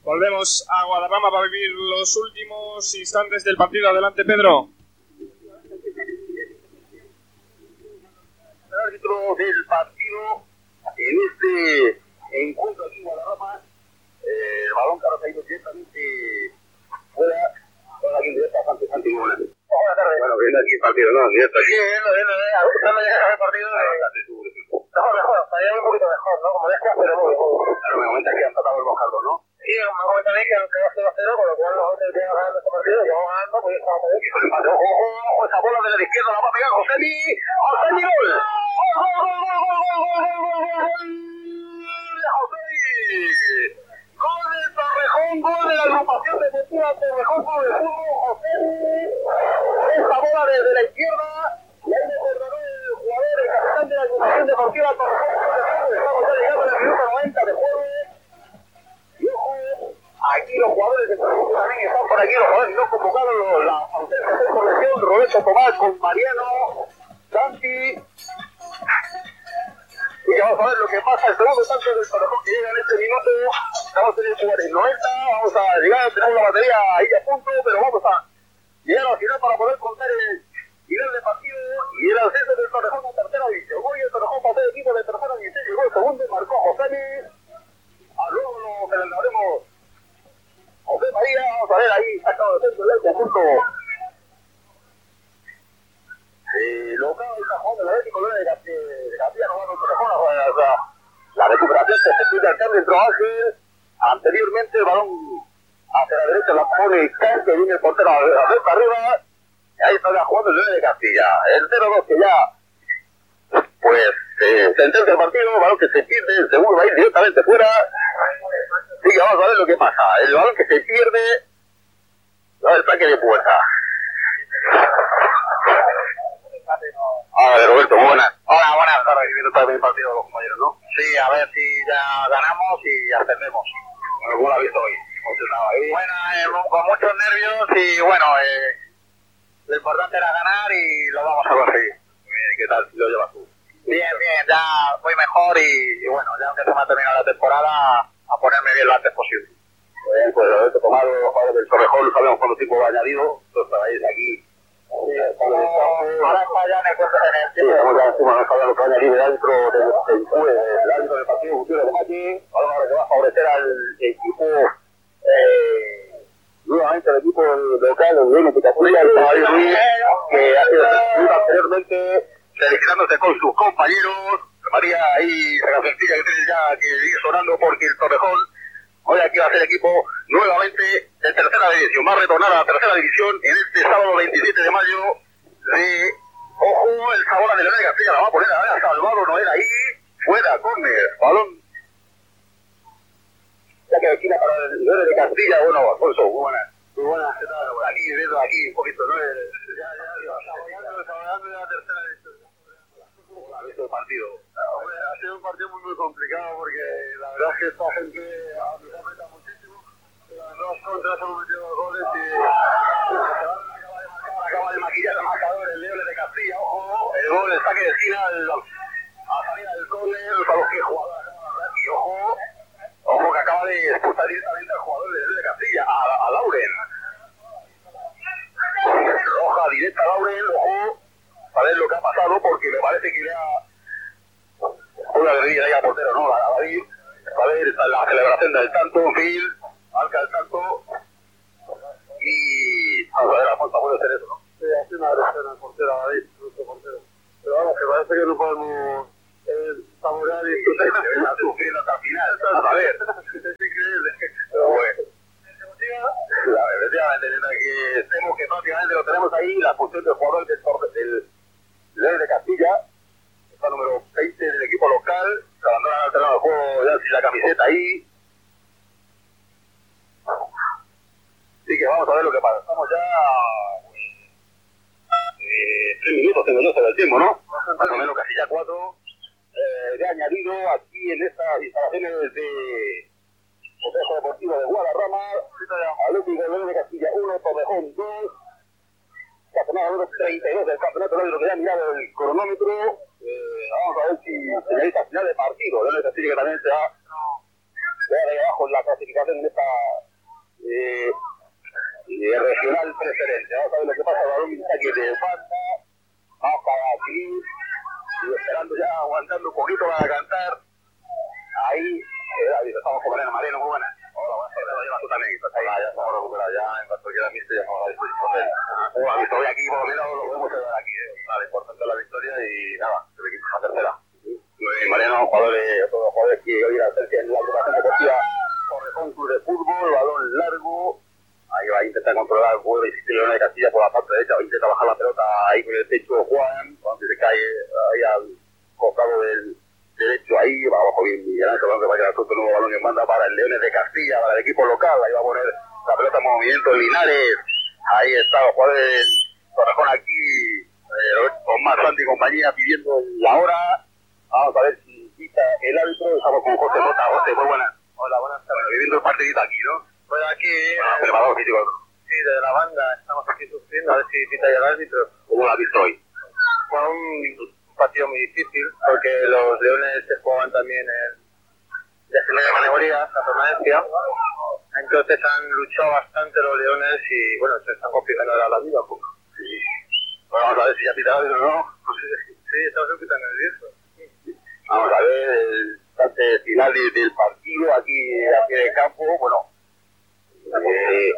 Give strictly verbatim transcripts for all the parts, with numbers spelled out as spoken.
Volvemos a Guadarrama para vivir los últimos instantes del partido. Adelante, Pedro. El árbitro del partido en este encuentro aquí en Guadarrama, eh, el balón que ha caído directamente fuera, ahora aquí en directo bastante, bastante buena. Buenas tardes. Bueno, viendo aquí el partido, ¿no? Directo aquí. Sí, viendo, viendo, viendo. ¿Cuándo llegas al partido? Mejor, mejor, para llegar un poquito mejor, ¿no? Como decías, pero muy bien. Claro, me comentas que han tratado el Bojardo, ¿no? Sí, me comentan ahí que aunque va cero a cero, con lo cual los otros que van ganando este partido, que vamos ganando, pues estamos muy bien. Ojo, ojo, ojo, esa bola de la izquierda la va a pegar Josemi. ¡Josemi, gol! ¡Gol, gol, gol, gol, gol, gol, gol, gol, gol! ¡Josemi! Gol de Torrejón, gol de la agrupación deportiva Torrejón, gol de fútbol, Josemi. Esa bola desde la izquierda, y ahí me coordinó el jugador, el capitán de la agrupación deportiva Torrejón. Estamos ya llegando al minuto noventa de juego. Y ojo, aquí los jugadores de Torrejón también están por aquí, los jugadores no convocados, la ausencia de corrección, Roberto Tomás con Mariano, Santi. Y vamos a ver lo que pasa, el segundo tanto del Torrejón que llega en este minuto. Vamos a tener que jugar en noventa, vamos a llegar, tenemos la batería ahí a punto, pero vamos a llegar al final para poder contar el final del partido y el ascenso del Torrejón a tercera división. Hoy el Torrejón pasó de equipo de tercera división, llegó el segundo y marcó Josemi. A luego lo celebraremos José María, vamos a ver ahí, sacado de centro del conjunto. Eh, local está jugando el Atlético de García, no va a Torrejón, o sea, la recuperación que se pide al árbitro Ángel. Anteriormente el balón hacia la derecha la pone Can, que viene el portero a ver para arriba. Y ahí está jugando el nueve de Castilla. El cero dos que ya, pues, eh, sentencia el partido, balón que se pierde, el segundo va a ir directamente fuera. Sí, vamos a ver lo que pasa. El balón que se pierde, va el saque de puerta. Hola, Roberto, muy buenas. Hola, buenas tardes. Viendo también el partido de los compañeros, ¿no? Sí, a ver si ya ganamos y ascendemos. Bueno, ¿cómo lo has visto hoy? Ahí. Bueno, eh, con muchos nervios y bueno, eh, lo importante era ganar y lo vamos a conseguir. Muy bien, ¿qué tal lo llevas tú? Bien, bien, ya voy mejor y, y bueno, ya aunque se me ha terminado la temporada, a ponerme bien lo antes posible. Muy bien, pues Roberto Tomado, los jugadores del Torrejón, sabemos cuánto tiempo va añadido, entonces estáis aquí. Sí, estamos, ahora está ya en el cuento de energía. Sí, estamos ya encima de lo que va a añadir el árbitro del el árbitro del partido, Gutiérrez de Machi, ahora que va a favorecer al equipo, eh, nuevamente el equipo local, el Luis de Capulla, el Caballo Luis, que ha sido seleccionado anteriormente, felicitándose con sus compañeros. María ahí, esa cancioncilla que tiene ya que sigue sonando porque el Torrejón hoy aquí va a ser equipo nuevamente de tercera división, va a retornar a la tercera división en este sábado veintisiete de mayo de, ojo, el sabor de Leonel Castilla, la va a poner a ver a Salvador Noel ahí, fuera, córner, balón, ya que esquina para el Leonel de Castilla. Bueno, Alfonso, muy buenas, muy buenas, ¿qué tal? Aquí, viendo aquí un poquito, ¿no? Ya, ya, ya, saboreando, saboreando la tercera división. ¿Ha visto el partido? Ha sido un partido muy, muy complicado porque la verdad es que esta gente a mí me afecta muchísimo. Las dos contras hemos metido dos goles y acaba de maquillar el marcador el Leones de Castilla. Ojo, el gol, el saque de esquina el, a salida del córner para los que jugador acaba de y ojo, ojo que acaba de expulsar directamente al jugador de Leones de Castilla, a, a Lauren. Roja directa a Lauren, ojo, a ver lo que ha pasado porque me parece que ya una guerrilla ahí a portero, ¿no? A David, a ver la celebración del tanto, Phil, marca el tanto y vamos a ver, la falta puede ser eso, ¿no? Sí, hace una agresión al portero, a David, nuestro portero. Pero vamos, que parece que no podemos eh, saborear y está sufriendo hasta el final. A ver, es increíble. Pero bueno. La efectivamente, que estemos que prácticamente lo tenemos ahí, la función del jugador del del León de Castilla, está número veinte del equipo local, se abandonan al terreno de juego ya sin la camiseta ahí. Así que vamos a ver lo que pasa. Estamos ya eh, tres minutos, tengo yo sobre el tiempo, ¿no? Más o menos casi ya cuatro. Eh, de añadido aquí en estas instalaciones de Complejo Deportivo de Guadarrama, Atlético de León de Castilla uno, Torrejón dos. Campeonato número treinta y dos del campeonato, lo que ya ha mirado el cronómetro. Eh, vamos a ver si señalita final de partido. León de Castilla que también se ha, se ha de abajo por la clasificación en esta eh, eh, regional preferente. Vamos a ver lo que pasa. El balón está aquí de banda, vamos para aquí, y esperando ya, aguantando un poquito para cantar. Ahí, eh, David, estamos con Mariano. Mariano, muy buenas. Hola, buenas tardes. Lo llevas tú también. Estás ahí. Ah, ya estamos recuperados. Ya, en cuanto quiera mi ya estamos a disposición de él. La victoria aquí, por lo menos, lo podemos llevar aquí. Eh. Vale, importante la victoria y nada, el equipo es la tercera. Y Mariano, jugadores, todos los jugadores que hoy la tercera en la agrupación deportiva Torrejón Club de Fútbol, balón largo. Ahí va a intentar controlar el juego de Leones de Castilla por la parte derecha. Va a intentar bajar la pelota ahí con el techo Juan, cuando se cae ahí al costado del derecho, ahí va abajo bien Miguel Ángel, que va a quedar todo el nuevo balón que manda para el Leones de Castilla, para el equipo local. Ahí va a poner la pelota en movimiento Linares. Ahí está los jugadores del Torrejón aquí, eh, con más Santi y compañía pidiendo la hora. Vamos a ver si quita el árbitro. Estamos con José Mota. José, muy buenas. Hola, buenas tardes. Bueno, viviendo el partidito aquí, ¿no? Pues aquí, ah, eh, preparado físico. Sí, desde la banda estamos aquí sufriendo a ver si quita el árbitro. ¿Cómo lo has visto hoy? Fue un partido muy difícil porque los Leones se jugaban también en de primera categoría, la permanencia. Entonces han luchado bastante los Leones y bueno, se están complicando ahora la vida un poco. Sí. Bueno, vamos a ver si ya pita el árbitro, ¿no? Sí, estamos un poquito nerviosos. Vamos a ver el instante final del partido aquí a pie de campo. Bueno, eh,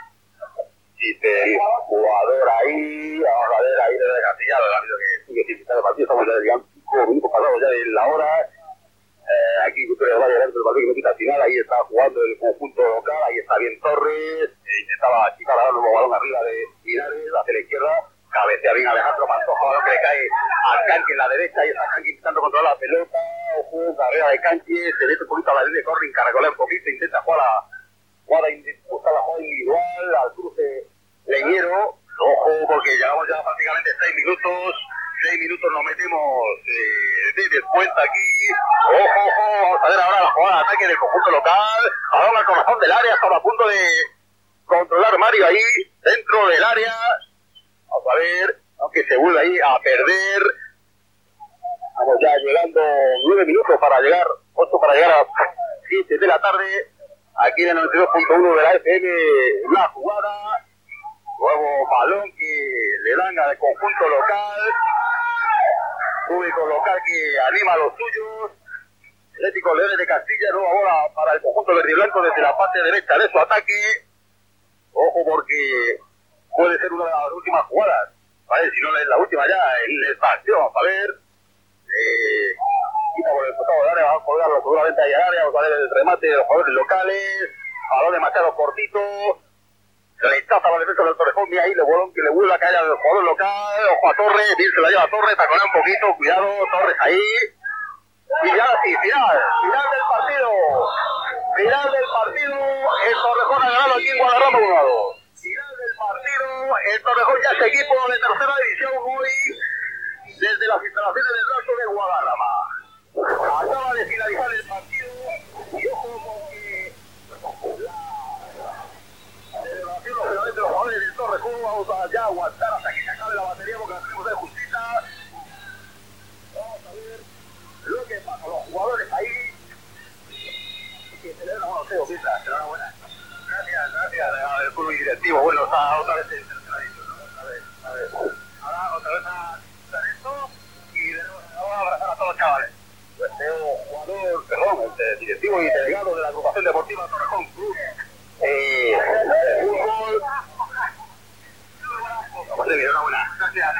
dice el jugador ahí, vamos a ver ahí desde Castilla, el árbitro que sigue sin quitar el partido. Estamos ya digamos cinco minutos pasados ya de la hora. Eh, aquí Cultura de Valle dentro del partido que no quita al final. Ahí está jugando el conjunto local, ahí está bien Torres, eh, intentaba achicar a dar un nuevo balón arriba de Linares hacia la izquierda. Cabecea bien Alejandro Pantoja, balón que le cae a Canqui en la derecha, y está Canqui intentando controlar la pelota. Ojo, carrera de Canqui, se mete un poquito a la línea de corring, carrecolea un poquito, intenta jugar la jugada, buscar la jugada individual al cruce Leñero. Ojo, porque llevamos ya prácticamente seis minutos, seis minutos nos metemos eh, de descuenta aquí. Ojo, ojo, vamos a ver ahora la jugada de ataque del conjunto local. Balón al corazón del área, estaba a punto de controlar Mario ahí, dentro del área. Vamos a ver, aunque se vuelve ahí a perder. Vamos ya llegando nueve minutos para llegar, ocho para llegar a las siete de la tarde. Aquí en el noventa y dos punto uno de la F M, la jugada. Nuevo balón que le dan al conjunto local. Público local que anima a los suyos. Atlético Leones de Castilla, nueva bola para el conjunto verde y blanco desde la parte derecha de su ataque. Ojo porque puede ser una de las últimas jugadas, ¿vale? Si no es la última ya en esta acción, vamos a ver. Eh, quita por el costado del área, vamos a colgarlo seguramente ahí al área, vamos a ver el remate de los jugadores locales. Balón demasiado cortito. Rechaza la defensa del Torrejón, mira ahí el bolón que le vuelve a caer al jugador local. Ojo a Torres, bien se la lleva a Torres, taconea un poquito, cuidado, Torres ahí. Y ya sí, final, final del partido. Final del partido, el Torrejón ha ganado aquí en Guadarrama uno a dos. Final del partido, el Torrejón ya es equipo de tercera división hoy desde las instalaciones del Raso de Guadarrama. Acaba de finalizar el partido y ojo porque la celebración lógicamente los jugadores del Torrejón vamos a ya aguantar hasta que se acabe la batería porque la tenemos de justicia. Vamos a ver lo que pasa, los jugadores ahí que celebran, bueno, Teo, ¿qué tal? Enhorabuena. Gracias, gracias al club directivo. Bueno, está otra vez en tercera división, ¿no? A ver, a ver. Ahora otra vez a hacer esto y de nuevo vamos a abrazar a todos los chavales. Pues Teo, jugador, perdón, el directivo y delegado de la agrupación deportiva Torrejón Club. Eh, de fútbol. Pues de enhorabuena. Gracias.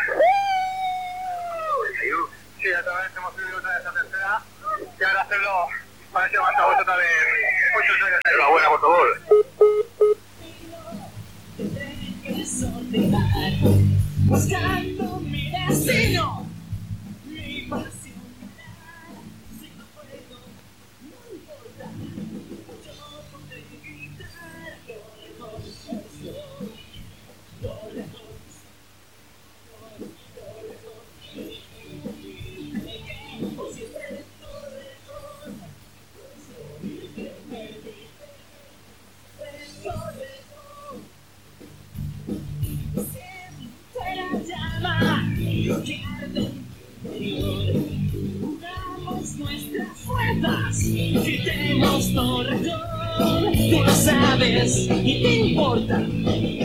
Sí, otra vez hemos subido otra vez a tercera. Y ahora hacerlo para que levantamos otra vez muchos años. Enhorabuena, por favor. Buscando mi destino, mi pasión. Si no puedo, no importa. Yo podré gritar lo lejos. Lo lejos. Yo quiero Tú lo sabes y te importa.